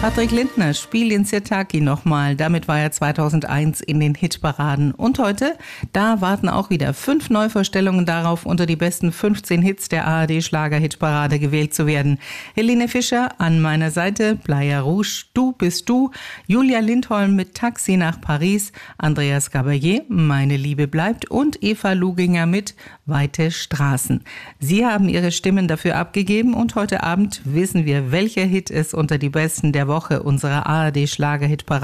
Patrick Lindner, Spiel in Sirtaki nochmal. Damit war er 2001 in den Hitparaden. Und heute, da warten auch wieder 5 Neuvorstellungen darauf, unter die besten 15 Hits der ARD-Schlager-Hitparade gewählt zu werden. Helene Fischer an meiner Seite, Playa Rouge, Du bist du, Julia Lindholm mit Taxi nach Paris, Andreas Gabalier, Meine Liebe bleibt und Eva Luginger mit Weite Straßen. Sie haben ihre Stimmen dafür abgegeben und heute Abend wissen wir, welcher Hit es unter die besten der Woche unserer ARD-Schlager-Hitparade